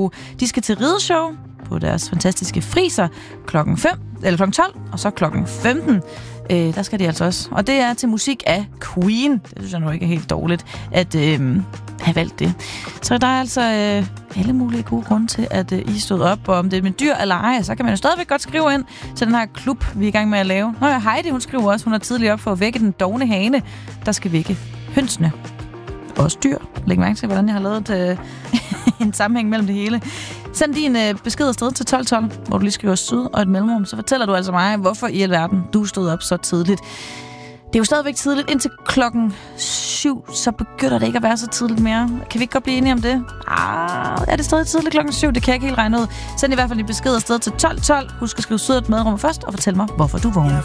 og de skal til rideshow på deres fantastiske friser klokken 12, og så klokken 15. Der skal de altså også. Og det er til musik af Queen. Det synes jeg nu ikke er helt dårligt at have valgt det. Så der er altså alle mulige gode grunde til, at I stod op. Og om det er med dyr eller ej, så kan man jo stadigvæk godt skrive ind til den her klub, vi er i gang med at lave. Nå ja, Heidi, hun skriver også, hun er tidligere op for at vække den dovne hane, der skal vække hønsene. Også dyr. Læg mærke til, hvordan jeg har lavet en sammenhæng mellem det hele. Send din besked afsted til 1212, hvor du lige skriver syd og et mellemrum. Så fortæller du altså mig, hvorfor i alverden du stod op så tidligt. Det er jo stadigvæk tidligt. Indtil klokken 7, så begynder det ikke at være så tidligt mere. Kan vi ikke godt blive enige om det? Er det stadig tidligt klokken 7? Det kan jeg ikke helt regne ud. Send i hvert fald din besked afsted til 1212. Husk at skrive syd og et mellemrum først, og fortæl mig, hvorfor du vågner.